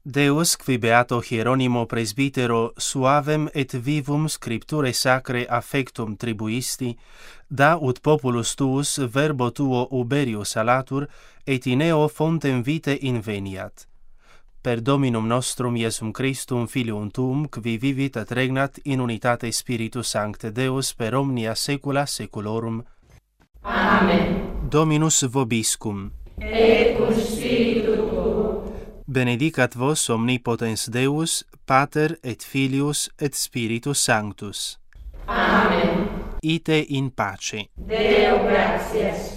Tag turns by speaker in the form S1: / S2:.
S1: Deus, qui beato Hieronimo presbitero suavem et vivum scripturae sacrae affectum tribuisti, da ut populus tuus verbo tuo uberius alatur, et in eo fontem vitae inveniat. Per Dominum nostrum Iesum Christum, Filium tuum, qui vivit et regnat in unitate Spiritus Sancte Deus per omnia saecula saeculorum.
S2: Amen.
S1: Dominus vobiscum.
S2: Et cum spiritu tuo.
S1: Benedicat vos omnipotens Deus, Pater et Filius et Spiritus Sanctus.
S2: Amen.
S1: Ite in pace.
S2: Deo gratias.